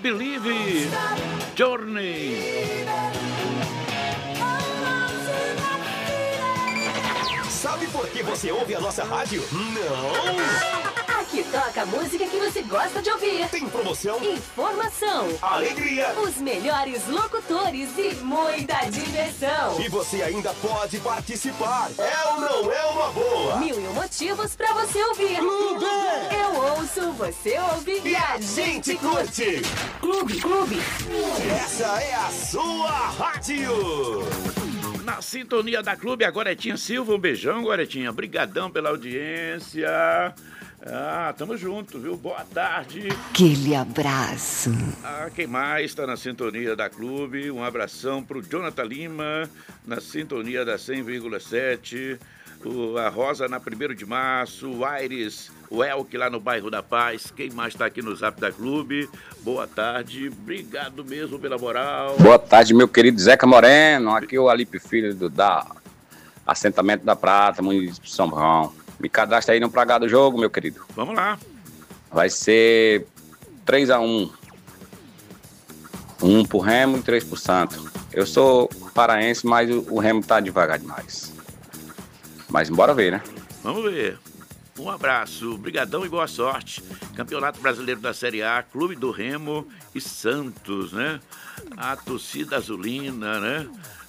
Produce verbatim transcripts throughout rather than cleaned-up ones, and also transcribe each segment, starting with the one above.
Believe, Journey. Sabe por que você ouve a nossa rádio? Não! Aqui toca a música que você gosta de ouvir. Tem promoção, informação, alegria, os melhores locutores e muita diversão. E você ainda pode participar. É ou não é uma boa? Mil e um motivos pra você ouvir. Clube! Eu ouço, você ouve e a gente curte. Clube, Clube. Essa é a sua rádio. Na sintonia da Clube, a Goretinha Silva, um beijão, Goretinha. Brigadão pela audiência. Ah, tamo junto, viu? Boa tarde. Aquele abraço. Ah, quem mais está na sintonia da Clube? Um abração pro Jonathan Lima, na sintonia da cem vírgula sete. O, a Rosa na primeiro de março, o Aires, o Elke lá no bairro da Paz. Quem mais está aqui no Zap da Clube? Boa tarde, obrigado mesmo pela moral. Boa tarde, meu querido Zeca Moreno. Aqui é o Alipe Filho do da Assentamento da Prata, município de São João. Me cadastra aí no Praga do jogo, meu querido. Vamos lá. Vai ser três a um. um pro Remo e três pro Santo. Eu sou paraense, mas o, o Remo tá devagar demais. Mas bora ver, né? Vamos ver. Um abraço, brigadão e boa sorte. Campeonato Brasileiro da Série A, Clube do Remo e Santos, né? A torcida azulina, né?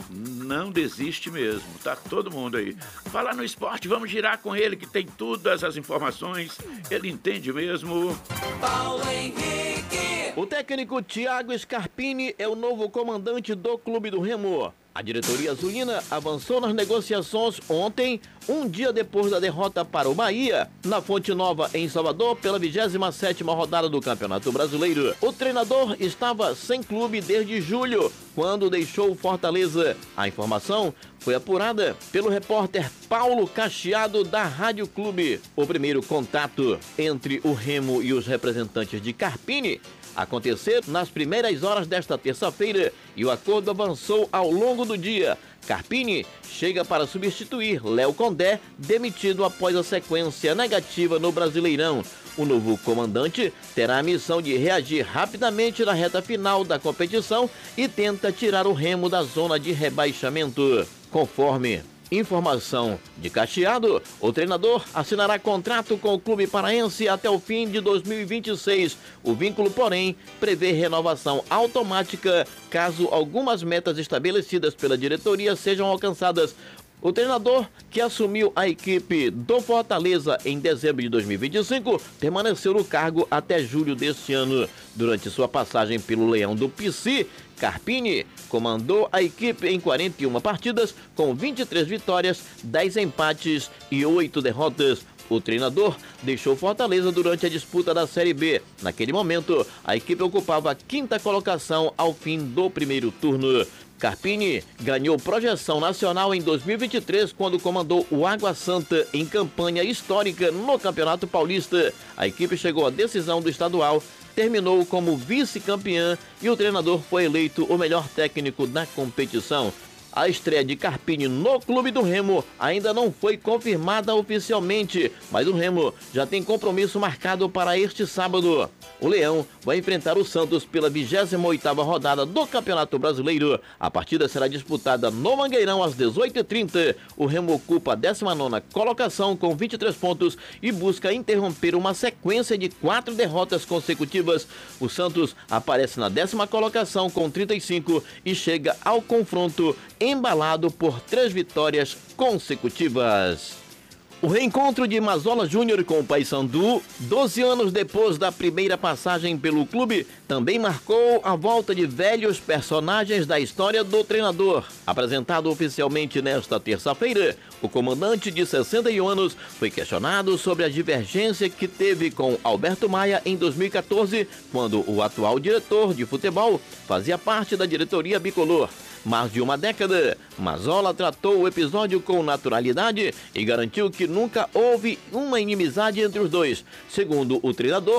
Não desiste mesmo, tá todo mundo aí. Falar no esporte, vamos girar com ele que tem todas as informações, ele entende mesmo. Paulo Henrique. O técnico Thiago Scarpini é o novo comandante do Clube do Remo. A diretoria azulina avançou nas negociações ontem, um dia depois da derrota para o Bahia, na Fonte Nova, em Salvador, pela vigésima sétima rodada do Campeonato Brasileiro. O treinador estava sem clube desde julho, quando deixou o Fortaleza. A informação foi apurada pelo repórter Paulo Cacheado, da Rádio Clube. O primeiro contato entre o Remo e os representantes de Carpini aconteceu nas primeiras horas desta terça-feira e o acordo avançou ao longo do dia. Carpini chega para substituir Léo Condé, demitido após a sequência negativa no Brasileirão. O novo comandante terá a missão de reagir rapidamente na reta final da competição e tenta tirar o Remo da zona de rebaixamento. Conforme informação de Cacheado, o treinador assinará contrato com o clube paraense até o fim de dois mil e vinte e seis. O vínculo, porém, prevê renovação automática caso algumas metas estabelecidas pela diretoria sejam alcançadas. O treinador, que assumiu a equipe do Fortaleza em dezembro de dois mil e vinte e cinco, permaneceu no cargo até julho deste ano. Durante sua passagem pelo Leão do Pici, Carpini comandou a equipe em quarenta e uma partidas, com vinte e três vitórias, dez empates e oito derrotas. O treinador deixou Fortaleza durante a disputa da Série B. Naquele momento, a equipe ocupava a quinta colocação ao fim do primeiro turno. Carpini ganhou projeção nacional em dois mil e vinte e três, quando comandou o Água Santa em campanha histórica no Campeonato Paulista. A equipe chegou à decisão do estadual, terminou como vice-campeã e o treinador foi eleito o melhor técnico da competição. A estreia de Carpini no Clube do Remo ainda não foi confirmada oficialmente, mas o Remo já tem compromisso marcado para este sábado. O Leão vai enfrentar o Santos pela vigésima oitava rodada do Campeonato Brasileiro. A partida será disputada no Mangueirão às dezoito e trinta. O Remo ocupa a décima nona colocação com vinte e três pontos e busca interromper uma sequência de quatro derrotas consecutivas. O Santos aparece na décima colocação com trinta e cinco e chega ao confronto embalado por três vitórias consecutivas. O reencontro de Mazola Júnior com o Paysandu, doze anos depois da primeira passagem pelo clube, também marcou a volta de velhos personagens da história do treinador. Apresentado oficialmente nesta terça-feira, o comandante de sessenta e um anos foi questionado sobre a divergência que teve com Alberto Maia em dois mil e quatorze, quando o atual diretor de futebol fazia parte da diretoria bicolor. Mais de uma década, Mazola tratou o episódio com naturalidade e garantiu que nunca houve uma inimizade entre os dois. Segundo o treinador,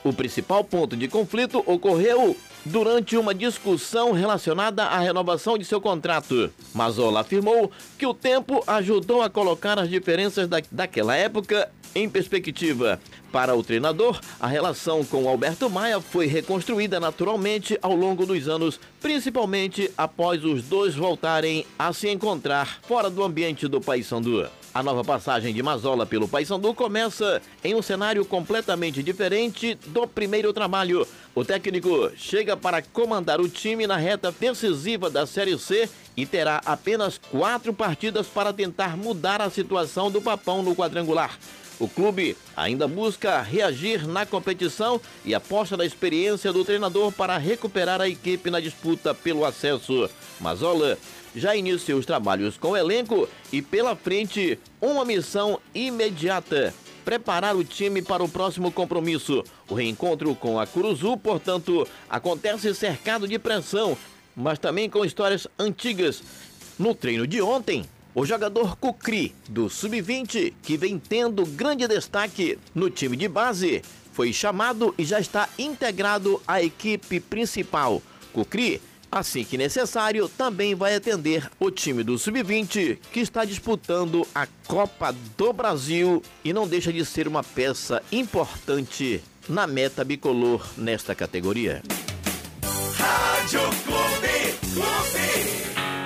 O principal ponto de conflito ocorreu durante uma discussão relacionada à renovação de seu contrato. Mazzola afirmou que o tempo ajudou a colocar as diferenças da, daquela época em perspectiva. Para o treinador, a relação com Alberto Maia foi reconstruída naturalmente ao longo dos anos, principalmente após os dois voltarem a se encontrar fora do ambiente do Paysandu. A nova passagem de Mazzola pelo Paysandu começa em um cenário completamente diferente do primeiro trabalho. O técnico chega para comandar o time na reta decisiva da Série C e terá apenas quatro partidas para tentar mudar a situação do Papão no quadrangular. O clube ainda busca reagir na competição e aposta na experiência do treinador para recuperar a equipe na disputa pelo acesso. Mazzola já inicia os trabalhos com o elenco e pela frente uma missão imediata: preparar o time para o próximo compromisso. O reencontro com a Curuzu, portanto, acontece cercado de pressão, mas também com histórias antigas. No treino de ontem, o jogador Cucri, do sub vinte, que vem tendo grande destaque no time de base, foi chamado e já está integrado à equipe principal. Cucri, assim que necessário, também vai atender o time do sub vinte, que está disputando a Copa do Brasil e não deixa de ser uma peça importante na meta bicolor nesta categoria. Rádio Clube, Clube.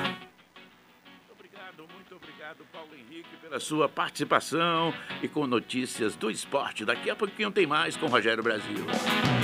Muito obrigado, Paulo Henrique, pela sua participação e com notícias do esporte. Daqui a pouquinho tem mais com Rogério Brasil.